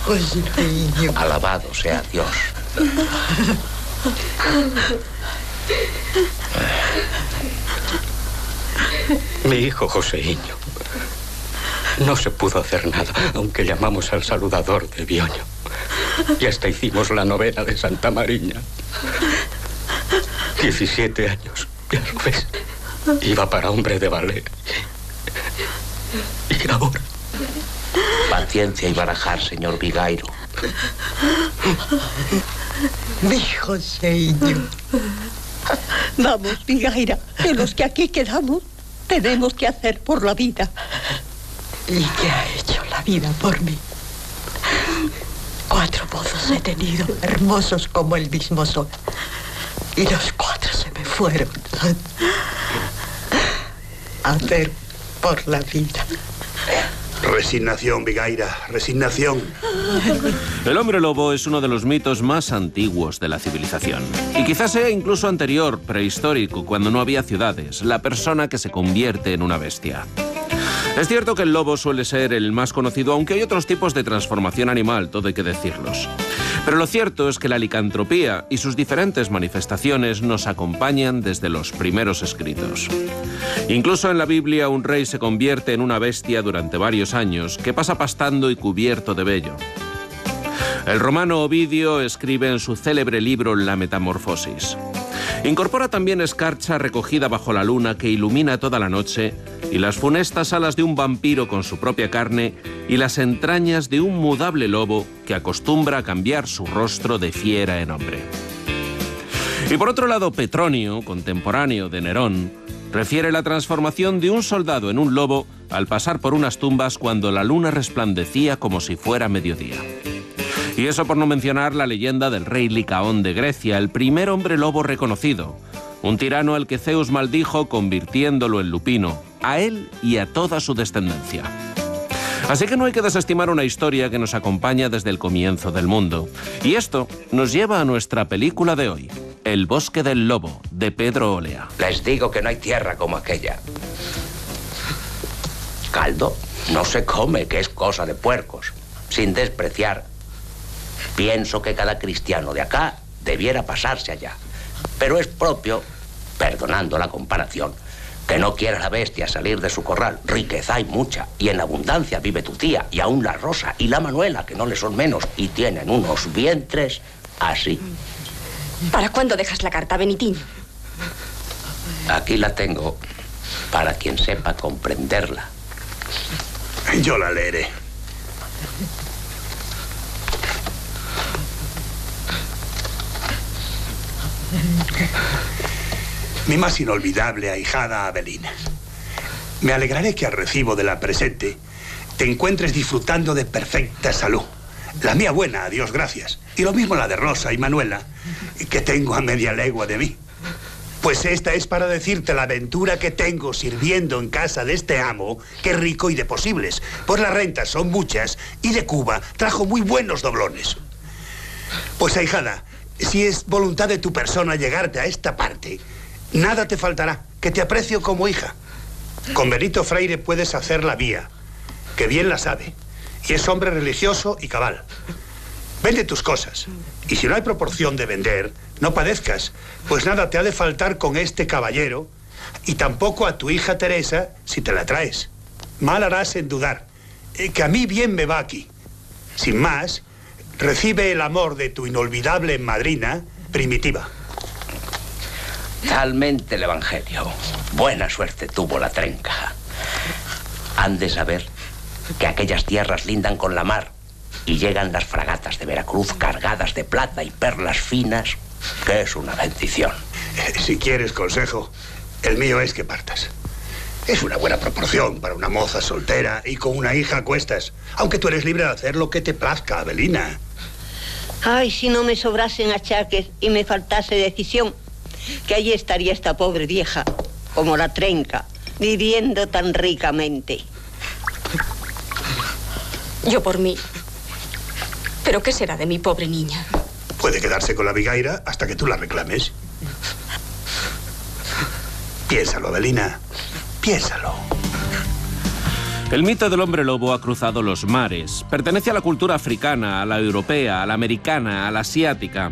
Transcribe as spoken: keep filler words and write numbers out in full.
Joséiño. Alabado sea Dios. Mi hijo Joséiño. No se pudo hacer nada, aunque llamamos al saludador de Bioño. Y hasta hicimos la novena de Santa Mariña. Diecisiete años, ya lo ves. Iba para hombre de ballet. Y ahora... Paciencia y barajar, señor Vigairo. Mi Joséiño. Vamos, Vigaira, que los que aquí quedamos tenemos que hacer por la vida. ¿Y qué ha hecho la vida por mí? Cuatro pozos he tenido, hermosos como el mismo sol. Y los cuatro se me fueron. Hacer por la vida. Resignación, Vigaira, resignación. El hombre lobo es uno de los mitos más antiguos de la civilización. Y quizás sea incluso anterior, prehistórico, cuando no había ciudades, la persona que se convierte en una bestia. Es cierto que el lobo suele ser el más conocido, aunque hay otros tipos de transformación animal, todo hay que decirlos. Pero lo cierto es que la licantropía y sus diferentes manifestaciones nos acompañan desde los primeros escritos. Incluso en la Biblia un rey se convierte en una bestia durante varios años, que pasa pastando y cubierto de vello. El romano Ovidio escribe en su célebre libro La Metamorfosis. Incorpora también escarcha recogida bajo la luna que ilumina toda la noche y las funestas alas de un vampiro con su propia carne y las entrañas de un mudable lobo que acostumbra a cambiar su rostro de fiera en hombre. Y por otro lado, Petronio, contemporáneo de Nerón, refiere la transformación de un soldado en un lobo al pasar por unas tumbas cuando la luna resplandecía como si fuera mediodía. Y eso por no mencionar la leyenda del rey Licaón de Grecia, el primer hombre lobo reconocido, un tirano al que Zeus maldijo convirtiéndolo en lupino, a él y a toda su descendencia. Así que no hay que desestimar una historia que nos acompaña desde el comienzo del mundo. Y esto nos lleva a nuestra película de hoy, El bosque del lobo, de Pedro Olea. Les digo que no hay tierra como aquella. Caldo no se come, que es cosa de puercos, sin despreciar. Pienso que cada cristiano de acá debiera pasarse allá. Pero es propio, perdonando la comparación, que no quiera la bestia salir de su corral. Riqueza hay mucha, y en abundancia vive tu tía, y aún la Rosa y la Manuela, que no le son menos, y tienen unos vientres así. ¿Para cuándo dejas la carta, Benitín? Aquí la tengo, para quien sepa comprenderla. Yo la leeré. Mi más inolvidable ahijada Abelina, me alegraré que al recibo de la presente te encuentres disfrutando de perfecta salud. La mía buena, a Dios gracias. Y lo mismo la de Rosa y Manuela, que tengo a media legua de mí. Pues esta es para decirte la aventura que tengo sirviendo en casa de este amo, que es rico y de posibles, pues las rentas son muchas y de Cuba trajo muy buenos doblones. Pues ahijada, si es voluntad de tu persona llegarte a esta parte, nada te faltará, que te aprecio como hija. Con Benito Freire puedes hacer la vía, que bien la sabe, y es hombre religioso y cabal. Vende tus cosas, y si no hay proporción de vender, no padezcas, pues nada te ha de faltar con este caballero, y tampoco a tu hija Teresa si te la traes. Mal harás en dudar, eh, que a mí bien me va aquí. Sin más, recibe el amor de tu inolvidable madrina, Primitiva. Talmente el evangelio. Buena suerte tuvo la trenca. Han de saber que aquellas tierras lindan con la mar y llegan las fragatas de Veracruz cargadas de plata y perlas finas, que es una bendición. Eh, si quieres consejo, el mío es que partas. Es una buena proporción para una moza soltera y con una hija a cuestas, aunque tú eres libre de hacer lo que te plazca, Abelina. Ay, si no me sobrasen achaques y me faltase decisión, que allí estaría esta pobre vieja, como la trenca, viviendo tan ricamente. Yo por mí. ¿Pero qué será de mi pobre niña? Puede quedarse con la Vigaira hasta que tú la reclames. Piénsalo, Abelina. Piénsalo. El mito del hombre lobo ha cruzado los mares. Pertenece a la cultura africana, a la europea, a la americana, a la asiática.